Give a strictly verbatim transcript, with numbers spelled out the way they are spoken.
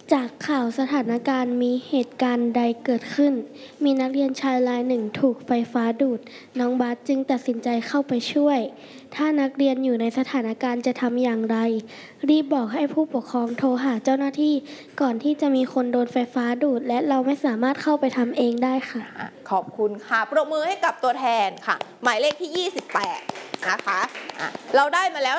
จากข่าวสถานการณ์มีเหตุการณ์ใดเกิดขึ้นมีนักเรียนชายรายหนึ่งถูกไฟฟ้าดูดน้องบาสจึงตัดสินใจเข้าไปช่วยถ้านักเรียนอยู่ในสถานการณ์จะทำอย่างไรรีบบอกให้ผู้ปกครองโทรหาเจ้าหน้าที่ก่อนที่จะมีคนโดนไฟฟ้าดูดและเราไม่สามารถเข้าไปทำเองได้ค่ะขอบคุณค่ะปรบมือให้กับตัวแทนค่ะหมายเลขที่ยี่สิบแปดนะคะเราได้มาแล้ว